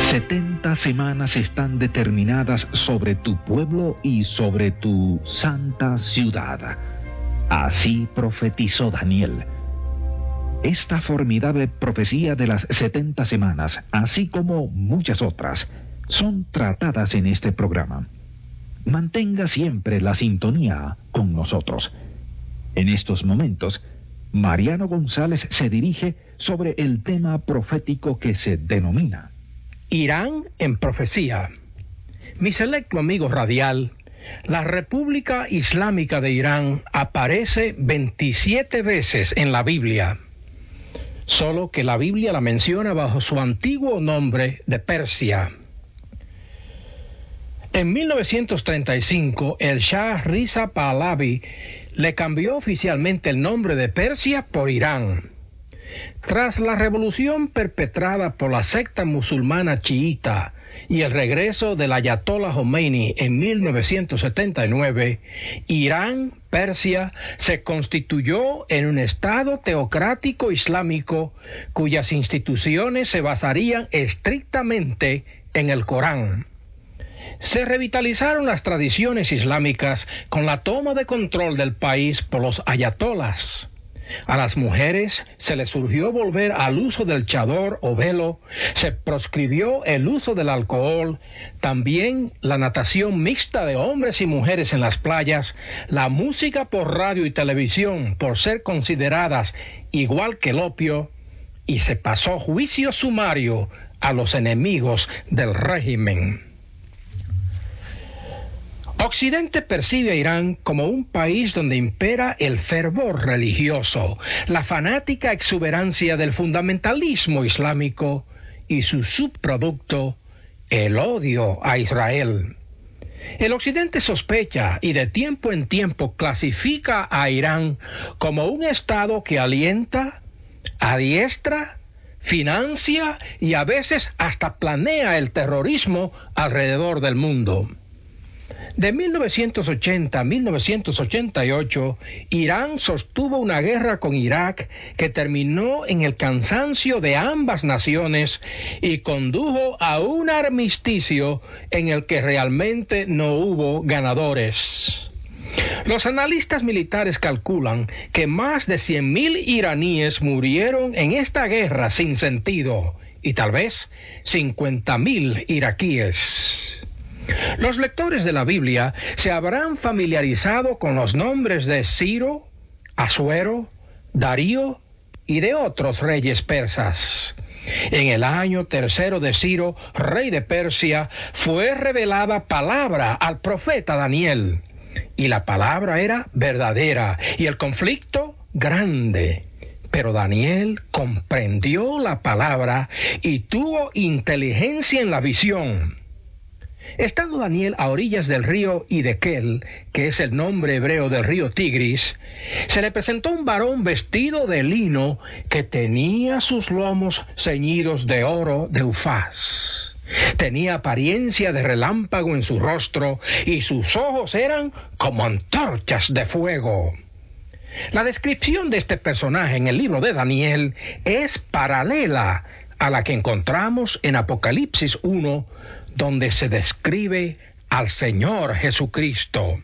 70 semanas están determinadas sobre tu pueblo y sobre tu santa ciudad. Así profetizó Daniel. Esta formidable profecía de las 70 semanas, así como muchas otras, son tratadas en este programa. Mantenga siempre la sintonía con nosotros. En estos momentos, Mariano González se dirige sobre el tema profético que se denomina Irán en profecía. Mi selecto amigo radial, la República Islámica de Irán aparece 27 veces en la Biblia, solo que la Biblia la menciona bajo su antiguo nombre de Persia. En 1935, el Shah Riza Pahlavi le cambió oficialmente el nombre de Persia por Irán. Tras la revolución perpetrada por la secta musulmana chiita y el regreso del Ayatollah Khomeini en 1979, Irán, Persia, se constituyó en un estado teocrático islámico cuyas instituciones se basarían estrictamente en el Corán. Se revitalizaron las tradiciones islámicas con la toma de control del país por los ayatolás. A las mujeres se les surgió volver al uso del chador o velo, se proscribió el uso del alcohol, también la natación mixta de hombres y mujeres en las playas, la música por radio y televisión por ser consideradas igual que el opio, y se pasó juicio sumario a los enemigos del régimen. Occidente percibe a Irán como un país donde impera el fervor religioso, la fanática exuberancia del fundamentalismo islámico y su subproducto, el odio a Israel. El Occidente sospecha y de tiempo en tiempo clasifica a Irán como un estado que alienta, adiestra, financia y a veces hasta planea el terrorismo alrededor del mundo. De 1980 a 1988, Irán sostuvo una guerra con Irak que terminó en el cansancio de ambas naciones y condujo a un armisticio en el que realmente no hubo ganadores. Los analistas militares calculan que más de 100.000 iraníes murieron en esta guerra sin sentido y tal vez 50.000 iraquíes. Los lectores de la Biblia se habrán familiarizado con los nombres de Ciro, Asuero, Darío y de otros reyes persas. En el año 3 de Ciro, rey de Persia, fue revelada palabra al profeta Daniel. Y la palabra era verdadera y el conflicto grande. Pero Daniel comprendió la palabra y tuvo inteligencia en la visión. Estando Daniel a orillas del río Hidekel, que es el nombre hebreo del río Tigris, se le presentó un varón vestido de lino que tenía sus lomos ceñidos de oro de Ufaz. Tenía apariencia de relámpago en su rostro y sus ojos eran como antorchas de fuego. La descripción de este personaje en el libro de Daniel es paralela a la que encontramos en Apocalipsis 1, donde se describe al Señor Jesucristo.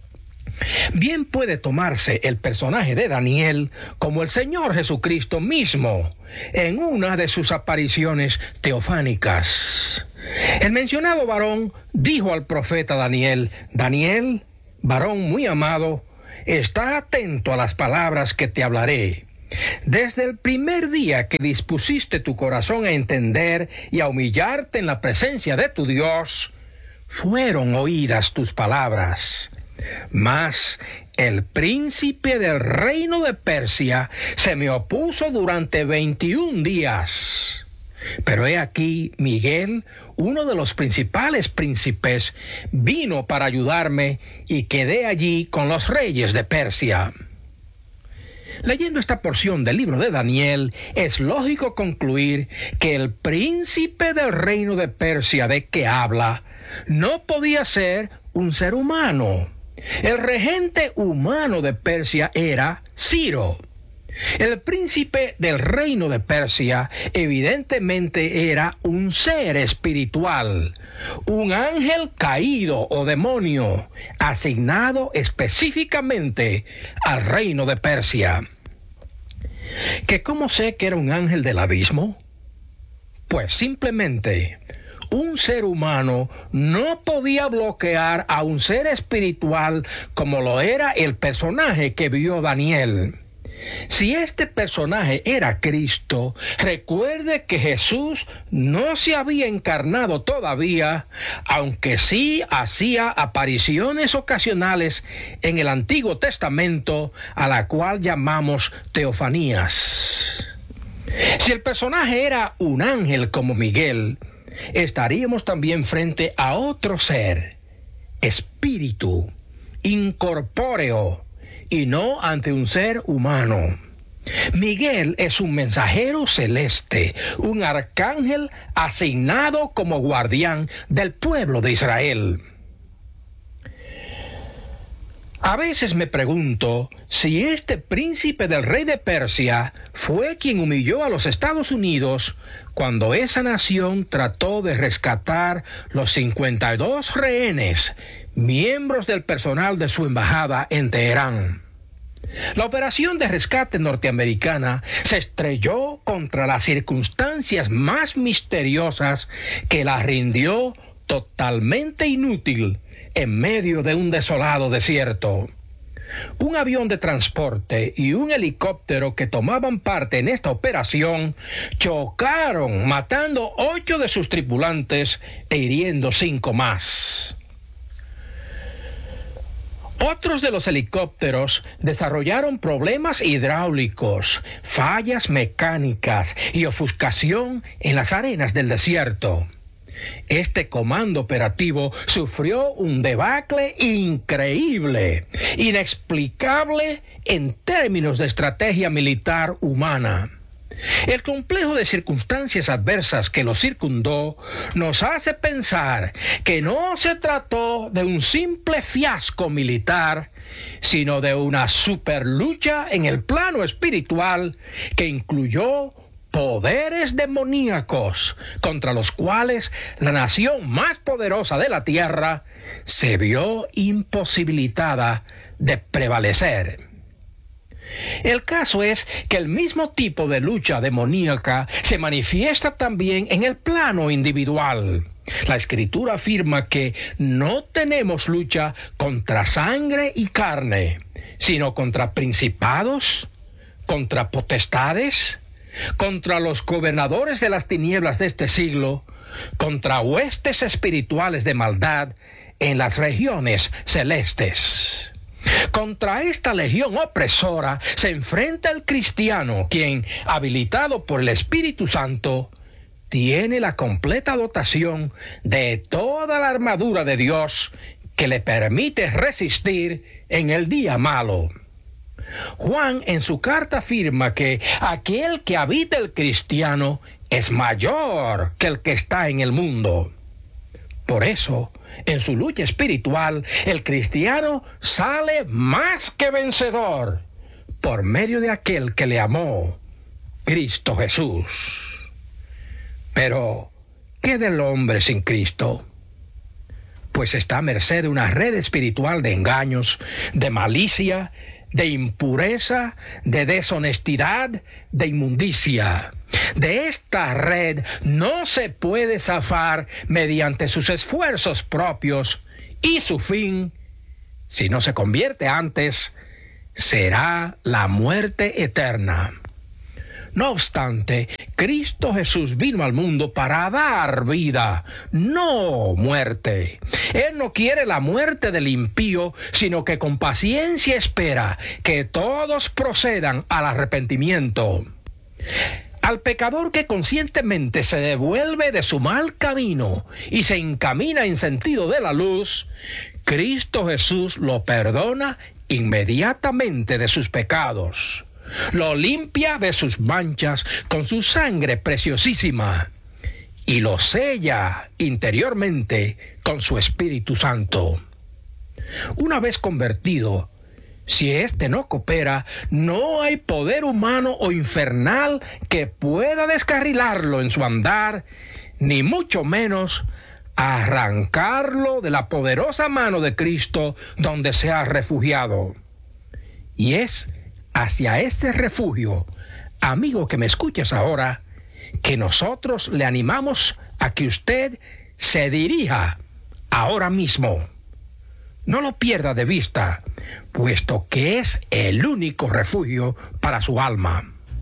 Bien puede tomarse el personaje de Daniel como el Señor Jesucristo mismo en una de sus apariciones teofánicas. El mencionado varón dijo al profeta Daniel: Daniel, varón muy amado, está atento a las palabras que te hablaré. Desde el primer día que dispusiste tu corazón a entender y a humillarte en la presencia de tu Dios, fueron oídas tus palabras. Mas el príncipe del reino de Persia se me opuso durante 21 días. Pero he aquí, Miguel, uno de los principales príncipes, vino para ayudarme y quedé allí con los reyes de Persia. Leyendo esta porción del libro de Daniel, es lógico concluir que el príncipe del reino de Persia de que habla no podía ser un ser humano. El regente humano de Persia era Ciro. El príncipe del reino de Persia evidentemente era un ser espiritual, un ángel caído o demonio, asignado específicamente al reino de Persia. ¿Que cómo sé que era un ángel del abismo? Pues simplemente un ser humano no podía bloquear a un ser espiritual como lo era el personaje que vio Daniel. Si este personaje era Cristo, recuerde que Jesús no se había encarnado todavía, aunque sí hacía apariciones ocasionales en el Antiguo Testamento, a la cual llamamos teofanías. Si el personaje era un ángel como Miguel, estaríamos también frente a otro ser, espíritu, incorpóreo, y no ante un ser humano. Miguel es un mensajero celeste, un arcángel asignado como guardián del pueblo de Israel. A veces me pregunto si este príncipe del rey de Persia fue quien humilló a los Estados Unidos cuando esa nación trató de rescatar los 52 rehenes, miembros del personal de su embajada en Teherán. La operación de rescate norteamericana se estrelló contra las circunstancias más misteriosas que la rindió totalmente inútil en medio de un desolado desierto. Un avión de transporte y un helicóptero que tomaban parte en esta operación chocaron, matando 8 de sus tripulantes e hiriendo 5 más. Otros de los helicópteros desarrollaron problemas hidráulicos, fallas mecánicas y ofuscación en las arenas del desierto. Este comando operativo sufrió un debacle increíble, inexplicable en términos de estrategia militar humana. El complejo de circunstancias adversas que lo circundó nos hace pensar que no se trató de un simple fiasco militar, sino de una superlucha en el plano espiritual que incluyó poderes demoníacos contra los cuales la nación más poderosa de la tierra se vio imposibilitada de prevalecer. El caso es que el mismo tipo de lucha demoníaca se manifiesta también en el plano individual. La Escritura afirma que no tenemos lucha contra sangre y carne, sino contra principados, contra potestades, contra los gobernadores de las tinieblas de este siglo, contra huestes espirituales de maldad en las regiones celestes. Contra esta legión opresora se enfrenta el cristiano, quien, habilitado por el Espíritu Santo, tiene la completa dotación de toda la armadura de Dios que le permite resistir en el día malo. Juan en su carta afirma que aquel que habita el cristiano es mayor que el que está en el mundo. Por eso, en su lucha espiritual, el cristiano sale más que vencedor por medio de aquel que le amó, Cristo Jesús. Pero, ¿qué del hombre sin Cristo? Pues está a merced de una red espiritual de engaños, de malicia, de impureza, de deshonestidad, de inmundicia. De esta red no se puede zafar mediante sus esfuerzos propios, y su fin, si no se convierte antes, será la muerte eterna. No obstante, Cristo Jesús vino al mundo para dar vida, no muerte. Él no quiere la muerte del impío, sino que con paciencia espera que todos procedan al arrepentimiento. Al pecador que conscientemente se devuelve de su mal camino y se encamina en sentido de la luz, Cristo Jesús lo perdona inmediatamente de sus pecados. Lo limpia de sus manchas con su sangre preciosísima y lo sella interiormente con su Espíritu Santo. Una vez convertido, Si éste no coopera, no hay poder humano o infernal que pueda descarrilarlo en su andar, ni mucho menos arrancarlo de la poderosa mano de Cristo donde se ha refugiado. Y es hacia este refugio, amigo que me escuchas ahora, que nosotros le animamos a que usted se dirija ahora mismo. No lo pierda de vista, puesto que es el único refugio para su alma.